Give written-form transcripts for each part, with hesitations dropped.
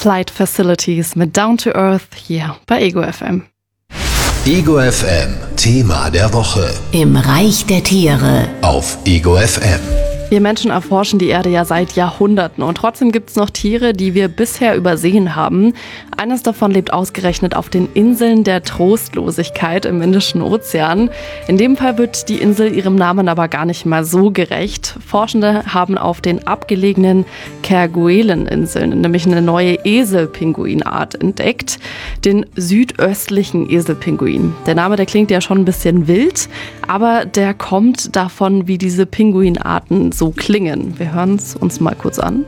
Flight Facilities mit Down to Earth hier bei Ego FM. Ego FM, Thema der Woche. Im Reich der Tiere. Auf Ego FM. Wir Menschen erforschen die Erde ja seit Jahrhunderten und trotzdem gibt es noch Tiere, die wir bisher übersehen haben. Eines davon lebt ausgerechnet auf den Inseln der Trostlosigkeit im Indischen Ozean. In dem Fall wird die Insel ihrem Namen aber gar nicht mal so gerecht. Forschende haben auf den abgelegenen Kerguelen-Inseln nämlich eine neue Eselpinguinart entdeckt, den südöstlichen Eselpinguin. Der Name, der klingt ja schon ein bisschen wild, aber der kommt davon, wie diese Pinguinarten so klingen. Wir hören es uns mal kurz an.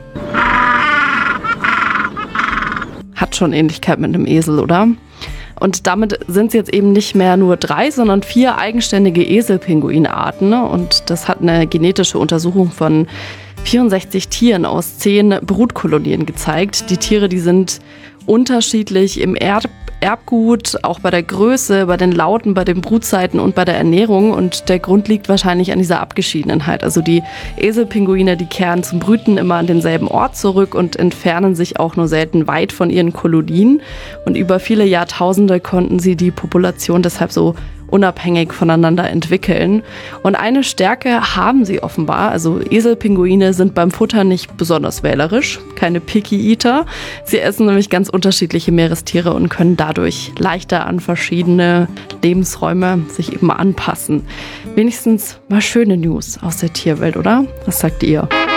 Hat schon Ähnlichkeit mit einem Esel, oder? Und damit sind es jetzt eben nicht mehr nur 3, sondern 4 eigenständige Eselpinguinarten. Und das hat eine genetische Untersuchung von 64 Tieren aus 10 Brutkolonien gezeigt. Die Tiere, die sind unterschiedlich im Erbgut, auch bei der Größe, bei den Lauten, bei den Brutzeiten und bei der Ernährung. Und der Grund liegt wahrscheinlich an dieser Abgeschiedenheit. Also die Eselpinguine, die kehren zum Brüten immer an denselben Ort zurück und entfernen sich auch nur selten weit von ihren Kolonien. Und über viele Jahrtausende konnten sie die Population deshalb so unabhängig voneinander entwickeln. Und eine Stärke haben sie offenbar. Also Eselpinguine sind beim Futter nicht besonders wählerisch, keine Picky Eater. Sie essen nämlich ganz unterschiedliche Meerestiere und können dadurch leichter an verschiedene Lebensräume sich eben anpassen. Wenigstens mal schöne News aus der Tierwelt, oder? Was sagt ihr?